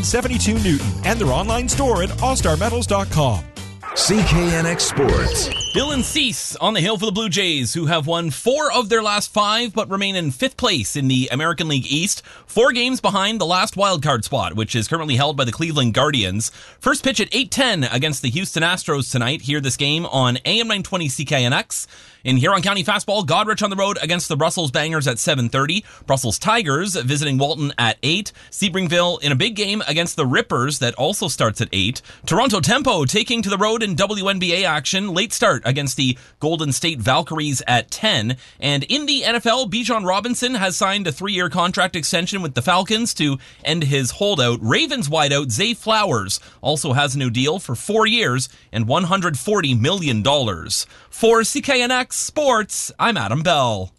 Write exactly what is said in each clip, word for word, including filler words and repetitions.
seventy-two Newton, and their online store at all star metals dot com. C K N X Sports. Dylan Cease on the hill for the Blue Jays, who have won four of their last five, but remain in fifth place in the American League East, four games behind the last wildcard spot, which is currently held by the Cleveland Guardians. First pitch at eight ten against the Houston Astros tonight. Hear this game on A M nine twenty C K N X. In Huron County Fastball, Godrich on the road against the Brussels Bangers at seven thirty. Brussels Tigers visiting Walton at eight. Sebringville in a big game against the Rippers that also starts at eight. Toronto Tempo taking to the road in W N B A action. Late start against the Golden State Valkyries at ten. And in the N F L, Bijan Robinson has signed a three-year contract extension with the Falcons to end his holdout. Ravens wideout Zay Flowers also has a new deal for four years and one hundred forty million dollars. For C K N X Sports, I'm Adam Bell.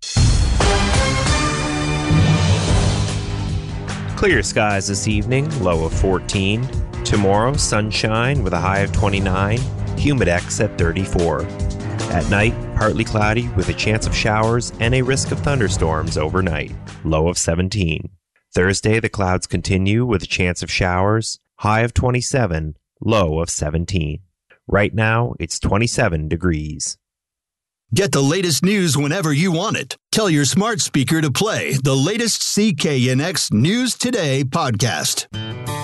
Clear skies this evening, low of fourteen. Tomorrow, sunshine with a high of twenty-nine. Humidex at thirty-four. At night, partly cloudy with a chance of showers and a risk of thunderstorms overnight. Low of seventeen. Thursday, the clouds continue with a chance of showers. High of twenty-seven. Low of seventeen. Right now, it's twenty-seven degrees. Get the latest news whenever you want it. Tell your smart speaker to play the latest C K N X News Today podcast.